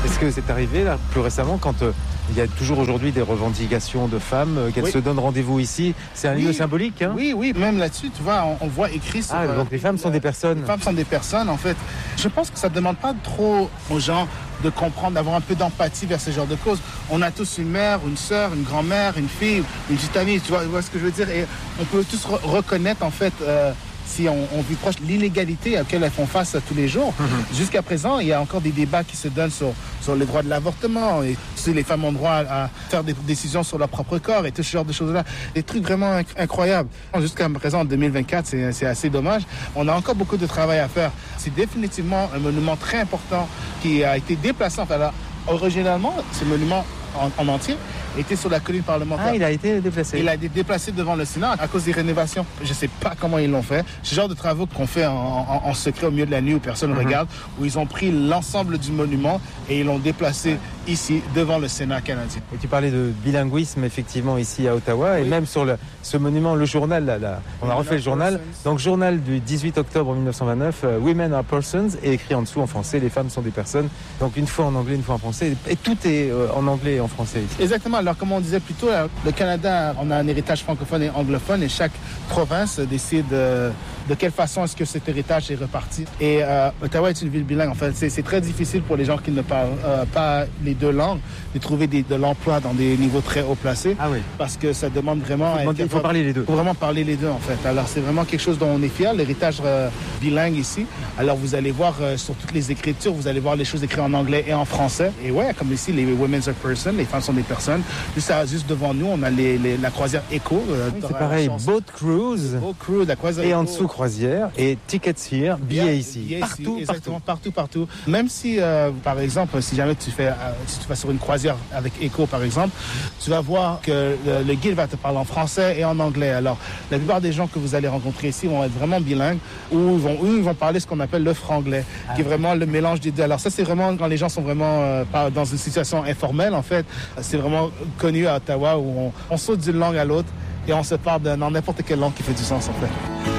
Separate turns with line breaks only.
Est-ce que c'est arrivé là plus récemment quand il y a toujours aujourd'hui des revendications de femmes qu'elles se donnent rendez-vous ici? C'est un lieu symbolique, hein?
Oui, même là-dessus, tu vois, on voit écrit sur...
donc les femmes sont des personnes.
Les femmes sont des personnes, en fait. Je pense que ça ne demande pas trop aux gens de comprendre, d'avoir un peu d'empathie vers ce genre de causes. On a tous une mère, une sœur, une grand-mère, une fille, une petite amie, tu vois ce que je veux dire? Et on peut tous reconnaître, en fait... si on vit proche de l'inégalité à laquelle elles font face tous les jours. Jusqu'à présent, il y a encore des débats qui se donnent sur les droits de l'avortement et si les femmes ont droit à faire des décisions sur leur propre corps et tout ce genre de choses-là. Des trucs vraiment incroyables. Jusqu'à présent, en 2024, c'est assez dommage. On a encore beaucoup de travail à faire. C'est définitivement un monument très important qui a été déplacé. Alors, originalement, ce monument en entier était sur la colline parlementaire.
Ah, il a été déplacé.
Il a été déplacé devant le Sénat à cause des rénovations. Je ne sais pas comment ils l'ont fait. C'est le genre de travaux qu'on fait en secret au milieu de la nuit où personne ne regarde, où ils ont pris l'ensemble du monument et ils l'ont déplacé ici, devant le Sénat canadien.
Et tu parlais de bilinguisme, effectivement, ici à Ottawa, et même sur ce monument, le journal, là, on a refait le journal. Donc, journal du 18 octobre 1929, Women are persons, et écrit en dessous en français, les femmes sont des personnes. Donc, une fois en anglais, une fois en français, et tout est en anglais et en français ici.
Exactement. Alors, comme on disait plus tôt, le Canada, on a un héritage francophone et anglophone, et chaque province décide de quelle façon est-ce que cet héritage est reparti. Et Ottawa est une ville bilingue. En fait, c'est très difficile pour les gens qui ne parlent pas les deux langues de trouver de l'emploi dans des niveaux très haut placés.
Ah oui.
Parce que ça demande vraiment...
Il faut parler les deux.
Il faut vraiment parler les deux, en fait. Alors, c'est vraiment quelque chose dont on est fier, l'héritage bilingue ici. Alors, vous allez voir sur toutes les écritures, vous allez voir les choses écrites en anglais et en français. Et ouais, comme ici, les women are persons, les femmes sont des personnes. Juste devant nous, on a la croisière Echo.
C'est pareil, Boat Cruise.
Boat Cruise, la croisière
et
Echo.
En dessous, croisière. Et Tickets Here, billets ici.
Exactement, partout. Même si, par exemple, si jamais tu vas sur une croisière avec Echo, par exemple, tu vas voir que le guide va te parler en français et en anglais. Alors, la plupart des gens que vous allez rencontrer ici vont être vraiment bilingues ou ils vont parler ce qu'on appelle le franglais, qui est vraiment le mélange des deux. Alors ça, c'est vraiment quand les gens sont vraiment dans une situation informelle, en fait. C'est vraiment connu à Ottawa où on saute d'une langue à l'autre et on se parle dans n'importe quelle langue qui fait du sens, en fait.